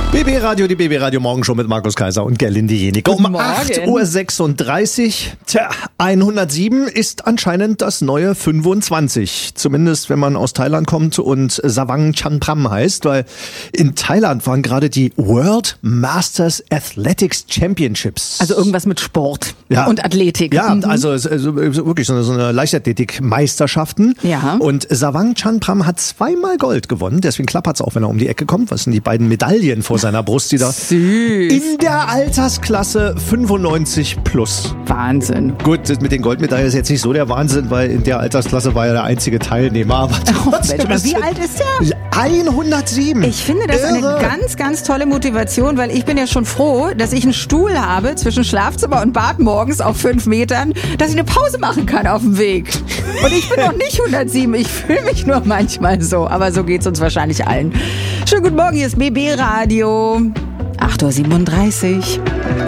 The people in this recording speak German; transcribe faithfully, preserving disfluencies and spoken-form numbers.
B B Radio, die B B Radio Morgenshow mit Markus Kaiser und Gerlinde Jenike. Um acht Uhr sechsunddreißig. Tja, hundertsieben ist anscheinend das neue fünfundzwanzig. Zumindest, wenn man aus Thailand kommt und Savang Chanpram heißt, weil in Thailand waren gerade die World Masters Athletics Championships. Also irgendwas mit Sport ja. und Athletik. Ja, mhm. also, also wirklich so eine, so eine Leichtathletik-Meisterschaften. Ja. Und Savang Chanpram hat zweimal Gold gewonnen. Deswegen klappert's auch, wenn er um die Ecke kommt. Was sind die beiden Medaillen vor seiner Brust, die da Süß. in der Altersklasse fünfundneunzig plus. Wahnsinn. Gut, das mit den Goldmedaillen ist jetzt nicht so der Wahnsinn, weil in der Altersklasse war er der einzige Teilnehmer. Aber oh, Mensch, wie alt ist der? hundertsieben. Ich finde das Irre. Eine ganz, ganz tolle Motivation, weil ich bin ja schon froh, dass ich einen Stuhl habe zwischen Schlafzimmer und Bad morgens auf fünf Metern, dass ich eine Pause machen kann auf dem Weg. Und ich bin noch nicht hundertsieben, ich fühle mich nur manchmal so, aber so geht's uns wahrscheinlich allen. Schönen guten Morgen, hier ist B B Radio. acht Uhr siebenunddreißig.